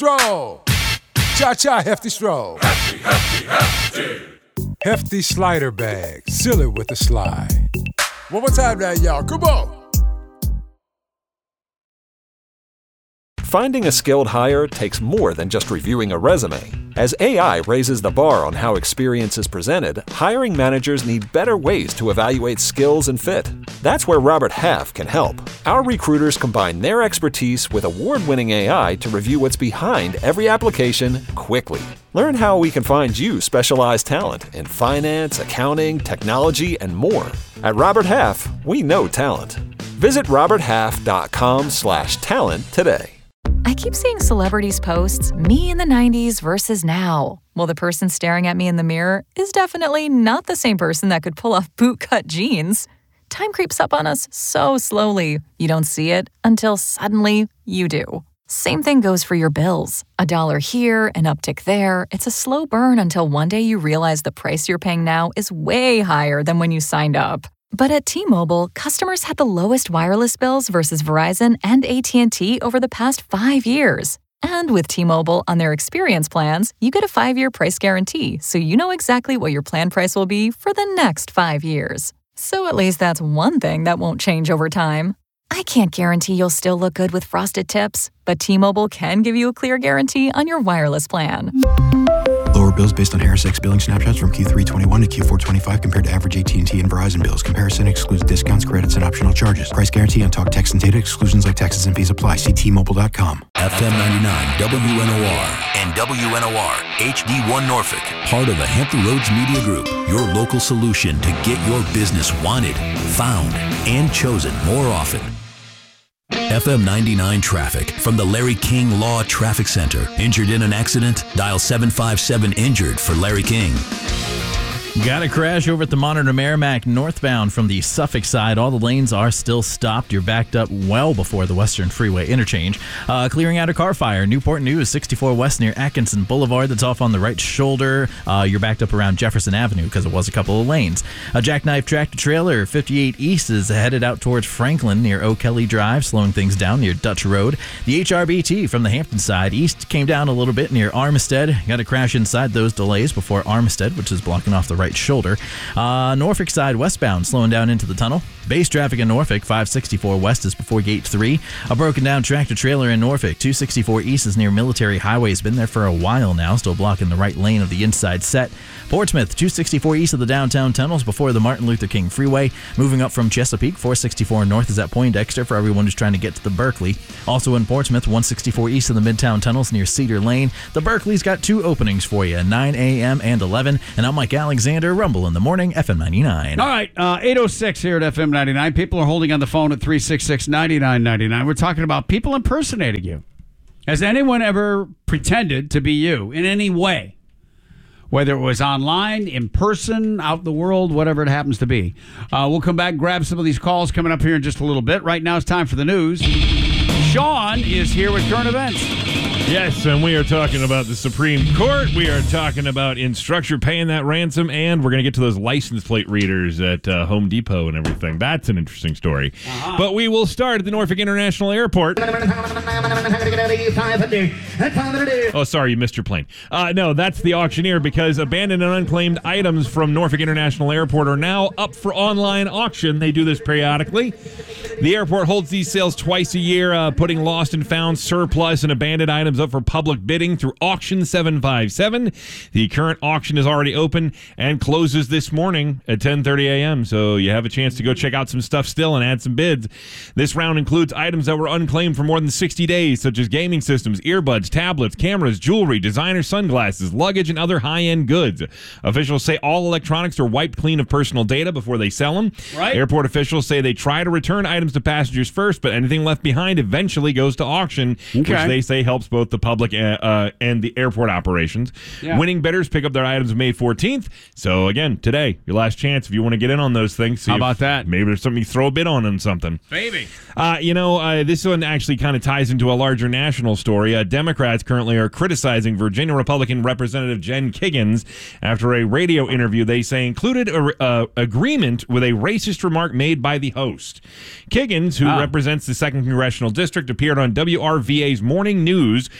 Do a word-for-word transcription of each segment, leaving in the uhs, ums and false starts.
Stroll. Cha-cha, hefty stroll. Hefty, hefty, hefty. Hefty slider bag. Seal it with a slide. One more time now, y'all. Come on. Finding a skilled hire takes more than just reviewing a resume. As A I raises the bar on how experience is presented, hiring managers need better ways to evaluate skills and fit. That's where Robert Half can help. Our recruiters combine their expertise with award-winning A I to review what's behind every application quickly. Learn how we can find you specialized talent in finance, accounting, technology, and more. At Robert Half, we know talent. Visit roberthalf.com slash talent today. I keep seeing celebrities posts, me in the nineties versus now. Well, the person staring at me in the mirror is definitely not the same person that could pull off bootcut jeans. Time creeps up on us so slowly. You don't see it until suddenly you do. Same thing goes for your bills. A dollar here, an uptick there. It's a slow burn until one day you realize the price you're paying now is way higher than when you signed up. But at T-Mobile, customers had the lowest wireless bills versus Verizon and A T and T over the past five years. And with T-Mobile on their experience plans, you get a five-year price guarantee, so you know exactly what your plan price will be for the next five years. So at least that's one thing that won't change over time. I can't guarantee you'll still look good with frosted tips, but T-Mobile can give you a clear guarantee on your wireless plan. Lower bills based on Harris X billing snapshots from Q three twenty-one to Q four twenty-five compared to average A T and T and Verizon bills. Comparison excludes discounts, credits, and optional charges. Price guarantee on talk, text, and data. Exclusions like taxes and fees apply. See T Mobile dot com. F M ninety-nine W N O R and W N O R H D one Norfolk. Part of the Hampton Roads Media Group. Your local solution to get your business wanted, found, and chosen more often. F M ninety-nine traffic from the Larry King Law Traffic Center. Injured in an accident? Dial seven five seven injured for Larry King. Got a crash over at the Monitor Merrimack northbound from the Suffolk side. All the lanes are still stopped. You're backed up well before the Western Freeway interchange. Uh, clearing out a car fire. Newport News, sixty-four West near Atkinson Boulevard. That's off on the right shoulder. Uh, you're backed up around Jefferson Avenue because it was a couple of lanes. A jackknife tractor trailer, fifty-eight East, is headed out towards Franklin near O'Kelly Drive, slowing things down near Dutch Road. The H R B T from the Hampton side east came down a little bit near Armistead. Got a crash inside those delays before Armistead, which is blocking off the right shoulder. Uh, Norfolk side westbound slowing down into the tunnel. Base traffic in Norfolk, five sixty-four West is before Gate three. A broken down tractor trailer in Norfolk, two sixty-four East is near Military Highway. Has been there for a while now, still blocking the right lane of the inside set. Portsmouth, two sixty-four East of the downtown tunnels before the Martin Luther King Freeway. Moving up from Chesapeake, four sixty-four North is at Poindexter for everyone who's trying to get to the Berkeley. Also in Portsmouth, one sixty-four East of the Midtown tunnels near Cedar Lane. The Berkeley's got two openings for you, nine a.m. and eleven. And I'm Mike Alexander, Rumble in the Morning, F M ninety-nine. All right, uh, eight oh six here at F M ninety-nine. People are holding on the phone at three six six, nine nine nine nine. We're talking about people impersonating you. Has anyone ever pretended to be you in any way? Whether it was online, in person, out in the world, whatever it happens to be. Uh, we'll come back, grab some of these calls coming up here in just a little bit. Right now it's time for the news. Sean is here with current events. Yes, and we are talking about the Supreme Court. We are talking about Instructure paying that ransom, and we're going to get to those license plate readers at uh, Home Depot and everything. That's an interesting story. Uh-huh. But we will start at the Norfolk International Airport. Oh, sorry, you missed your plane. Uh, no, that's the auctioneer, because abandoned and unclaimed items from Norfolk International Airport are now up for online auction. They do this periodically. The airport holds these sales twice a year, uh, putting lost and found, surplus, and abandoned items up for public bidding through Auction seven five seven. The current auction is already open and closes this morning at ten thirty a.m., so you have a chance to go check out some stuff still and add some bids. This round includes items that were unclaimed for more than sixty days, such as gaming systems, earbuds, tablets, cameras, jewelry, designer sunglasses, luggage, and other high-end goods. Officials say all electronics are wiped clean of personal data before they sell them. Right. Airport officials say they try to return items to passengers first, but anything left behind eventually goes to auction, okay, which they say helps both the public uh, and the airport operations. Yeah. Winning bidders pick up their items May fourteenth. So, again, today, your last chance if you want to get in on those things. How about that? Maybe there's something you throw a bid on on something. Maybe. Uh, you know, uh, this one actually kind of ties into a larger national story. Uh, Democrats currently are criticizing Virginia Republican Representative Jen Kiggans after a radio interview they say included a uh, agreement with a racist remark made by the host. Kiggans, who oh. represents the second Congressional District, appeared on W R V A's Morning News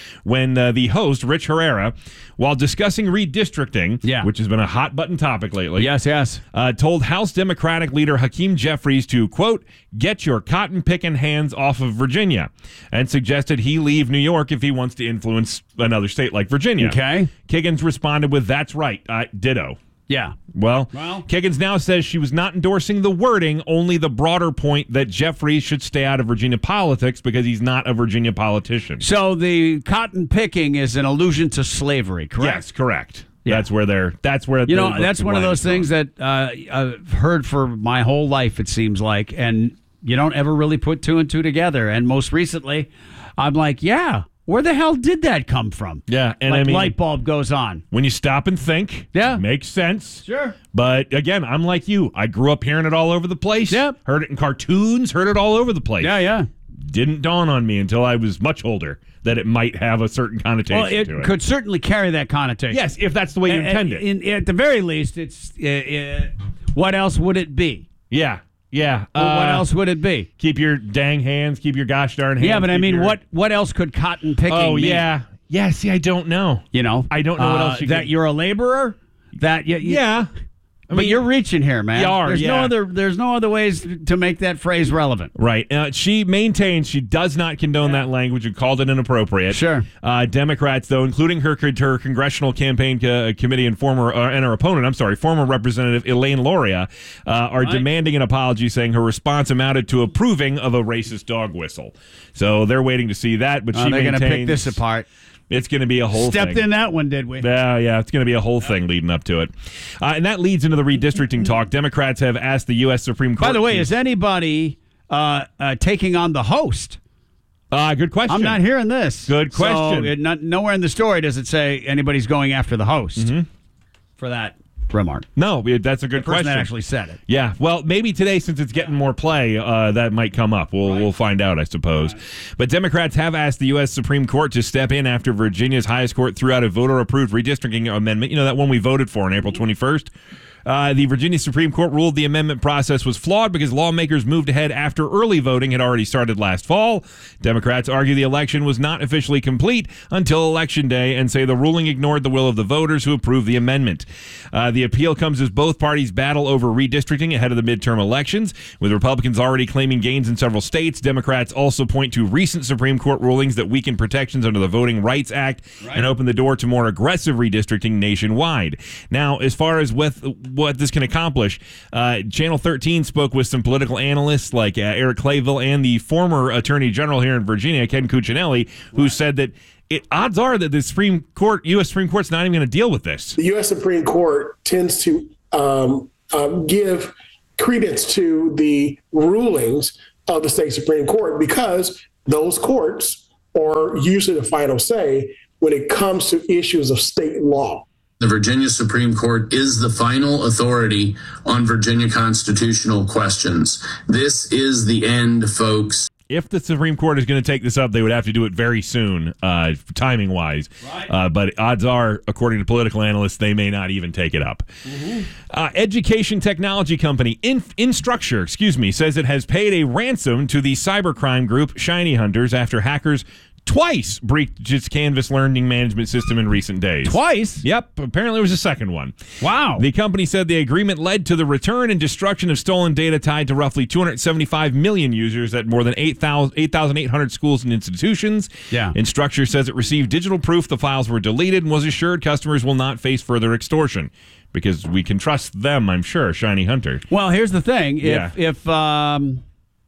when uh, the host, Rich Herrera, while discussing redistricting, yeah. which has been a hot button topic lately, yes, yes, uh, told House Democratic leader Hakeem Jeffries to, quote, get your cotton-picking hands off of Virginia, and suggested he leave New York if he wants to influence another state like Virginia. Okay. Kiggins responded with, that's right, uh, ditto. Yeah. Well, well, Kiggins now says she was not endorsing the wording, only the broader point that Jeffries should stay out of Virginia politics because he's not a Virginia politician. So the cotton picking is an allusion to slavery, correct? Yes, correct. Yeah. That's where they're. That's where you know. the, That's the one of line those is things drawn. that uh, I've heard for my whole life. It seems like, and you don't ever really put two and two together. And most recently, I'm like, yeah. Where the hell did that come from? Yeah, and like I mean, light bulb goes on. When you stop and think, yeah, makes sense. Sure. But again, I'm like you. I grew up hearing it all over the place. Yeah. Heard it in cartoons, heard it all over the place. Yeah, yeah. Didn't dawn on me until I was much older that it might have a certain connotation well, it to it. Could certainly carry that connotation. Yes, if that's the way you at, intend at, it. In, at the very least, it's uh, uh, what else would it be? Yeah. Yeah. Well, uh, what else would it be? Keep your dang hands. Keep your gosh darn hands. Yeah, but I keep mean, your... what what else could cotton picking Oh, mean? yeah. Yeah, see, I don't know. You know? I don't know what uh, else you That could... you're a laborer? That you, you, Yeah. I mean, but you're reaching here, man. You are, there's yeah. no other there's no other ways to make that phrase relevant. Right. Uh, she maintains she does not condone yeah. that language and called it inappropriate. Sure. Uh, Democrats, though, including her her congressional campaign uh, committee and former uh, and her opponent, I'm sorry, former Representative Elaine Luria, uh, are right. demanding an apology, saying her response amounted to approving of a racist dog whistle. So they're waiting to see that. But uh, she they're maintains going to pick this apart. It's going to be a whole Stepped thing. in that one, did we? Yeah, yeah. It's going to be a whole thing leading up to it. Uh, and that leads into the redistricting talk. Democrats have asked the U S Supreme Court. By the way, to, is anybody uh, uh, taking on the host? Uh, good question. I'm not hearing this. Good question. So it, not, nowhere in the story does it say anybody's going after the host mm-hmm. for that remark. No, that's a good the person question. that actually said it. Yeah, well, maybe today, since it's getting more play, uh, that might come up. We'll right. we'll find out, I suppose. Right. But Democrats have asked the U S Supreme Court to step in after Virginia's highest court threw out a voter-approved redistricting amendment. You know, that one we voted for on April twenty-first? Uh, the Virginia Supreme Court ruled the amendment process was flawed because lawmakers moved ahead after early voting had already started last fall. Democrats argue the election was not officially complete until Election Day and say the ruling ignored the will of the voters who approved the amendment. Uh, the appeal comes as both parties battle over redistricting ahead of the midterm elections. With Republicans already claiming gains in several states, Democrats also point to recent Supreme Court rulings that weaken protections under the Voting Rights Act right. and open the door to more aggressive redistricting nationwide. Now, as far as with what this can accomplish, uh, Channel thirteen spoke with some political analysts like uh, Eric Clayville and the former Attorney General here in Virginia, Ken Cuccinelli, who right. said that it, odds are that the Supreme Court, U S Supreme Court's not even going to deal with this. The U S Supreme Court tends to um, uh, give credence to the rulings of the state Supreme Court because those courts are usually the final say when it comes to issues of state law. The Virginia Supreme Court is the final authority on Virginia constitutional questions. This is the end, folks. If the Supreme Court is going to take this up, they would have to do it very soon, uh, timing-wise. Right. Uh, but odds are, according to political analysts, they may not even take it up. Mm-hmm. Uh, education technology company In- Instructure, excuse me, says it has paid a ransom to the cybercrime group Shiny Hunters after hackers twice breached its Canvas learning management system in recent days. Twice? Yep. Apparently it was a second one. Wow. The company said the agreement led to the return and destruction of stolen data tied to roughly two hundred seventy-five million users at more than eight thousand eight hundred schools and institutions. Yeah. Instructure says it received digital proof the files were deleted and was assured customers will not face further extortion. Because we can trust them, I'm sure, Shiny Hunter. Well, here's the thing. If, yeah. if um,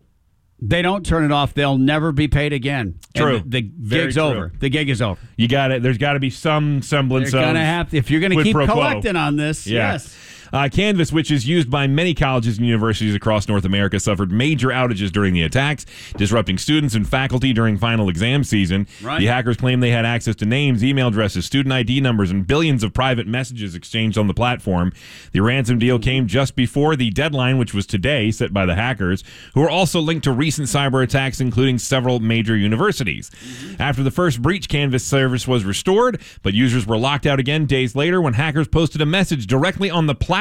they don't turn it off, they'll never be paid again. True. And the the Very gig's true. over. The gig is over. You got it. There's got to be some semblance They're of... gonna have to, if you're going to quid keep pro quo. collecting on this, Yeah. yes. Uh, Canvas, which is used by many colleges and universities across North America, suffered major outages during the attacks, disrupting students and faculty during final exam season. Right. The hackers claimed they had access to names, email addresses, student I D numbers, and billions of private messages exchanged on the platform. The ransom deal came just before the deadline, which was today, set by the hackers, who are also linked to recent cyber attacks, including several major universities. Mm-hmm. After the first breach, Canvas service was restored, but users were locked out again days later when hackers posted a message directly on the platform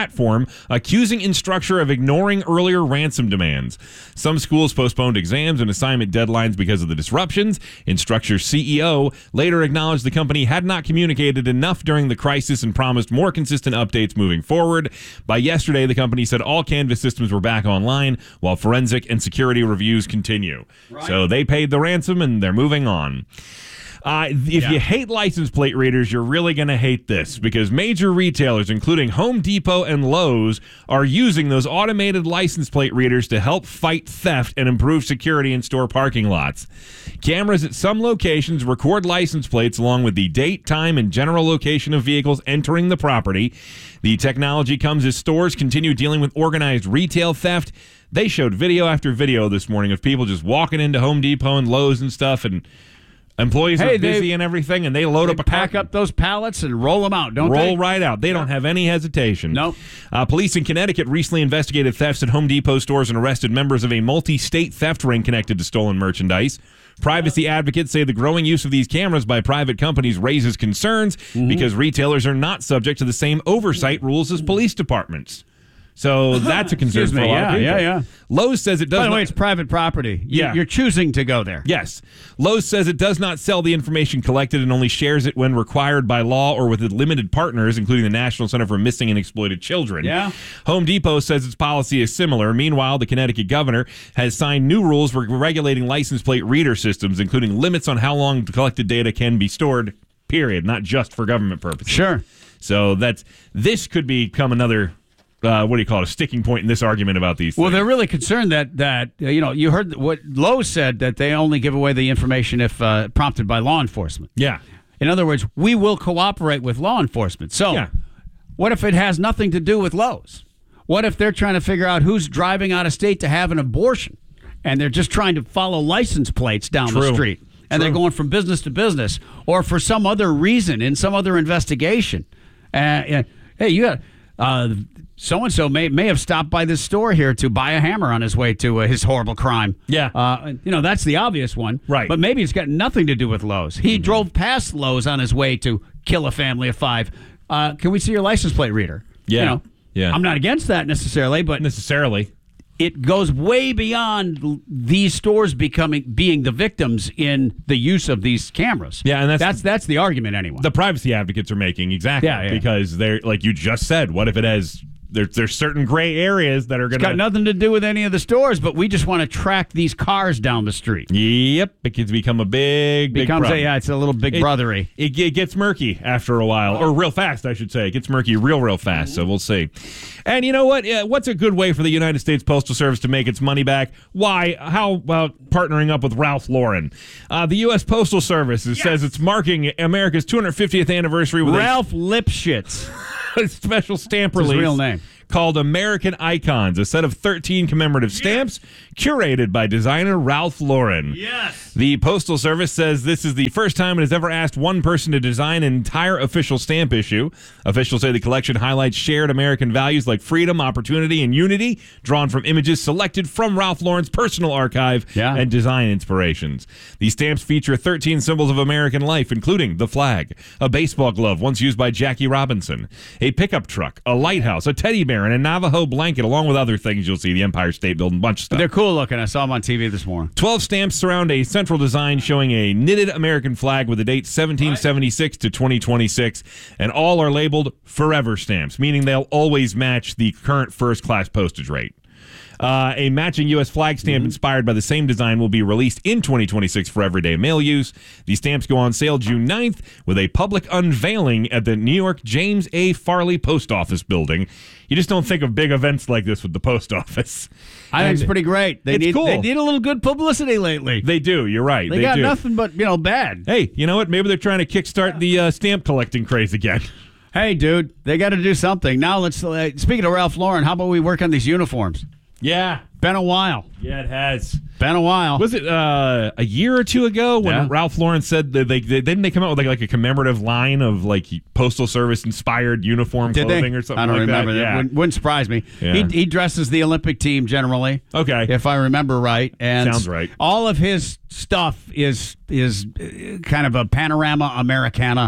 platform, accusing Instructure of ignoring earlier ransom demands. Some schools postponed exams and assignment deadlines because of the disruptions. Instructure's C E O later acknowledged the company had not communicated enough during the crisis and promised more consistent updates moving forward. By yesterday, the company said all Canvas systems were back online while forensic and security reviews continue. Right. So they paid the ransom and they're moving on. Uh, if yeah. you hate license plate readers, you're really going to hate this because major retailers, including Home Depot and Lowe's, are using those automated license plate readers to help fight theft and improve security in store parking lots. Cameras at some locations record license plates along with the date, time, and general location of vehicles entering the property. The technology comes as stores continue dealing with organized retail theft. They showed video after video this morning of people just walking into Home Depot and Lowe's and stuff, and employees hey, are busy they, and everything, and they load they up a pack carton. up those pallets and roll them out, don't roll they? Roll right out. They yeah. don't have any hesitation. No. Nope. Uh, police in Connecticut recently investigated thefts at Home Depot stores and arrested members of a multi-state theft ring connected to stolen merchandise. Privacy advocates say the growing use of these cameras by private companies raises concerns mm-hmm. because retailers are not subject to the same oversight rules as police departments. So that's a concern for a lot yeah, of people. Yeah, yeah. Lowe's says it does By the not, way, it's private property. You, yeah. You're choosing to go there. Yes. Lowe's says it does not sell the information collected and only shares it when required by law or with limited partners, including the National Center for Missing and Exploited Children. Yeah. Home Depot says its policy is similar. Meanwhile, the Connecticut governor has signed new rules for regulating license plate reader systems, including limits on how long the collected data can be stored, period, not just for government purposes. Sure. So that's this could become another... Uh, what do you call it? A sticking point in this argument about these things. Well, they're really concerned that that uh, you know you heard what Lowe's said, that they only give away the information if uh, prompted by law enforcement. Yeah. In other words, we will cooperate with law enforcement. So, yeah. what if it has nothing to do with Lowe's? What if they're trying to figure out who's driving out of state to have an abortion, and they're just trying to follow license plates down True. the street, and True. they're going from business to business, or for some other reason in some other investigation? Uh, uh, hey, you got. Uh, So-and-so may may have stopped by this store here to buy a hammer on his way to uh, his horrible crime. Yeah. Uh, you know, that's the obvious one. Right. But maybe it's got nothing to do with Lowe's. He mm-hmm. drove past Lowe's on his way to kill a family of five. Uh, can we see your license plate reader? Yeah. You know, yeah. I'm not against that necessarily, but... Necessarily. It goes way beyond these stores becoming being the victims in the use of these cameras. Yeah, and that's that's that's the argument anyway. The privacy advocates are making exactly yeah, yeah. because they're like you just said. What if it has? There's there's certain gray areas that are going to got nothing to do with any of the stores, but we just want to track these cars down the street. Yep, it can become a big, big becomes problem. a, yeah, it's a little big it, brothery. It, it gets murky after a while, or real fast, I should say. It gets murky real, real fast. So we'll see. And you know what? Uh, what's a good way for the United States Postal Service to make its money back? Why? How about partnering up with Ralph Lauren? Uh, the U S Postal Service yes. says it's marking America's two hundred fiftieth anniversary with Ralph a, Lipschitz, a special stamp release. His real name. Called American Icons, a set of thirteen commemorative stamps yes. curated by designer Ralph Lauren. Yes. The Postal Service says this is the first time it has ever asked one person to design an entire official stamp issue. Officials say the collection highlights shared American values like freedom, opportunity, and unity, drawn from images selected from Ralph Lauren's personal archive yeah. and design inspirations. These stamps feature thirteen symbols of American life, including the flag, a baseball glove once used by Jackie Robinson, a pickup truck, a lighthouse, a teddy bear, and a Navajo blanket, along with other things you'll see, the Empire State Building, a bunch of stuff. They're cool looking. I saw them on T V this morning. Twelve stamps surround a central design showing a knitted American flag with the date seventeen seventy-six to twenty twenty-six, and all are labeled forever stamps, meaning they'll always match the current first-class postage rate. Uh, a matching U S flag stamp mm-hmm. inspired by the same design will be released in twenty twenty-six for everyday mail use. These stamps go on sale June ninth with a public unveiling at the New York James A. Farley Post Office building. You just don't think of big events like this with the post office. I and think it's pretty great. They it's need cool. They need a little good publicity lately. They do. You're right. They, they got do. nothing but, you know, bad. Hey, you know what? Maybe they're trying to kickstart the uh, stamp collecting craze again. Hey, dude, they got to do something. Now let's, uh, speaking of Ralph Lauren, how about we work on these uniforms? Yeah. Been a while. Yeah, it has. Been a while. Was it uh, a year or two ago when yeah. Ralph Lauren said that they, they didn't they come out with like, like a commemorative line of like Postal Service inspired uniform Did clothing they? or something I don't like remember that? that. Yeah. Wouldn't, wouldn't surprise me. Yeah. He, he dresses the Olympic team generally. Okay. If I remember right. And sounds right. All of his stuff is is kind of a panorama Americana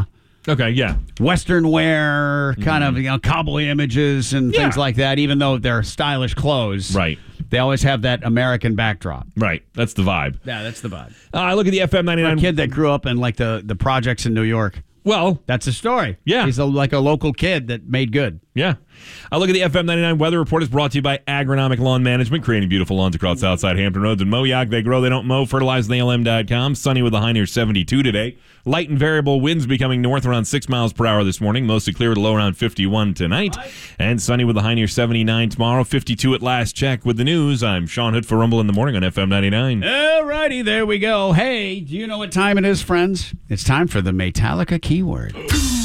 Okay, yeah. Western wear, kind of, you know, cowboy images and Yeah. things like that, even though they're stylish clothes. Right. They always have that American backdrop. Right. That's the vibe. Yeah, that's the vibe. Uh, I look at the F M ninety-nine. A kid that grew up in, like, the, the projects in New York. Well, that's a story. Yeah. He's a, like a local kid that made good. Yeah. I look at the F M ninety-nine weather report is brought to you by Agronomic Lawn Management, creating beautiful lawns across Southside Hampton Roads and Moyock. They grow, they don't mow. fertilize the L M dot com. Sunny with a high near seventy-two today. Light and variable winds becoming north around six miles per hour this morning. Mostly clear with a low around fifty-one tonight. And sunny with a high near seventy-nine tomorrow. fifty-two at last check. With the news, I'm Sean Hood for Rumble in the Morning on F M ninety-nine. All righty, there we go. Hey, do you know what time it is, friends? It's time for the Metallica keyword.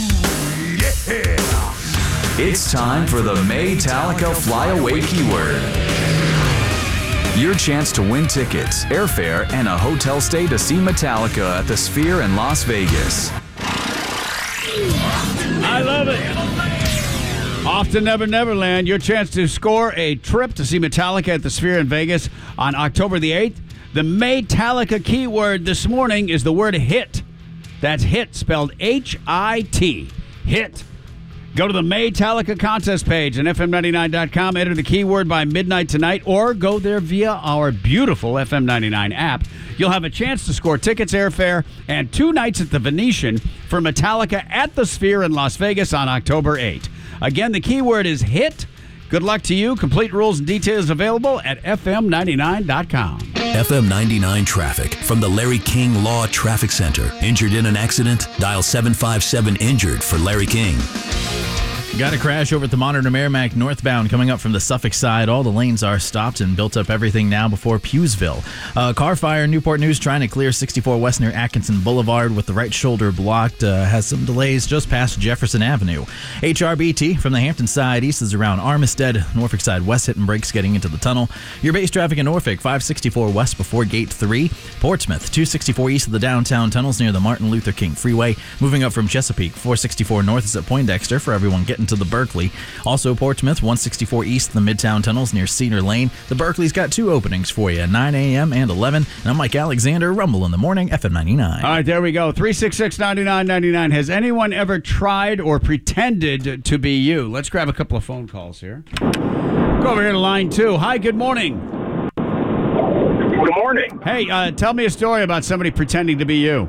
It's time for the Metallica Flyaway keyword. Your chance to win tickets, airfare, and a hotel stay to see Metallica at the Sphere in Las Vegas. I love it. Off to Never Never Land, your chance to score a trip to see Metallica at the Sphere in Vegas on October the eighth. The Metallica keyword this morning is the word hit. That's hit, spelled H I T. Hit. Go to the Metallica contest page on F M ninety-nine dot com. Enter the keyword by midnight tonight, or go there via our beautiful F M ninety-nine app. You'll have a chance to score tickets, airfare, and two nights at the Venetian for Metallica at the Sphere in Las Vegas on October eighth. Again, the keyword is hit. Good luck to you. Complete rules and details available at F M ninety-nine dot com. F M ninety-nine traffic from the Larry King Law Traffic Center. Injured in an accident? Dial seven five seven injured for Larry King. Got a crash over at the Monitor Merrimack northbound coming up from the Suffolk side. All the lanes are stopped and built up everything now before Pewsville. Uh, car fire, Newport News trying to clear sixty-four West near Atkinson Boulevard with the right shoulder blocked. Uh, has some delays just past Jefferson Avenue. H R B T from the Hampton side east is around Armistead. Norfolk side west hitting brakes getting into the tunnel. Your base traffic in Norfolk, five sixty-four west before gate three. Portsmouth, two sixty-four east of the downtown tunnels near the Martin Luther King Freeway. Moving up from Chesapeake, four sixty-four north is at Poindexter for everyone getting to the Berkeley. Also Portsmouth, one sixty-four east of the Midtown tunnels near Cedar Lane. The Berkeley's got two openings for you, nine a.m. and eleven. And I'm Mike Alexander, Rumble in the Morning, F M ninety-nine. All right, there we go. three six six, nine nine nine nine. Has anyone ever tried or pretended to be you? Let's grab a couple of phone calls here. Go over here to line two. Hi, good morning. Good morning. Hey, uh, tell me a story about somebody pretending to be you.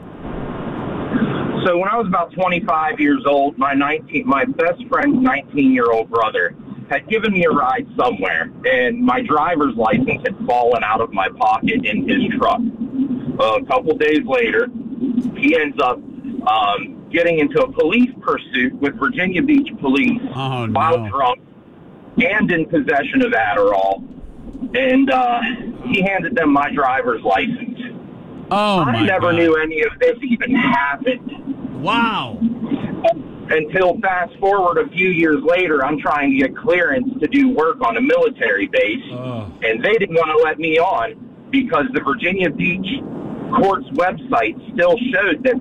So when I was about twenty-five years old, my nineteen, my best friend's nineteen-year-old brother had given me a ride somewhere, and my driver's license had fallen out of my pocket in his truck. Uh, a couple days later, he ends up um, getting into a police pursuit with Virginia Beach police oh, no. while drunk and in possession of Adderall, and uh, he handed them my driver's license. Oh, I my never God. knew any of this even happened. Wow. Until fast forward a few years later, I'm trying to get clearance to do work on a military base, Oh. and they didn't want to let me on because the Virginia Beach court's website still showed that